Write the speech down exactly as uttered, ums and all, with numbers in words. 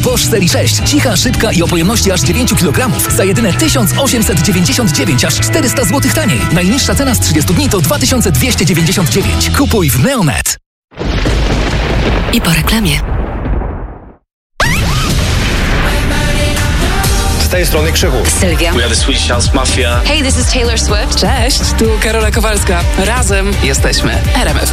Bosch serii sześć. Cicha, szybka i o pojemności aż dziewięć kilogramów. Za jedyne tysiąc osiemset dziewięćdziesiąt dziewięć, aż czterysta złotych taniej. Najniższa cena z trzydziestu dni to dwa tysiące dwieście dziewięćdziesiąt dziewięć. Kupuj w Neonet. I po reklamie. Z tej strony Krzychu. Sylwia. We are the Swedish House Mafia. Hey, this is Taylor Swift. Cześć, tu Karola Kowalska. Razem jesteśmy R M F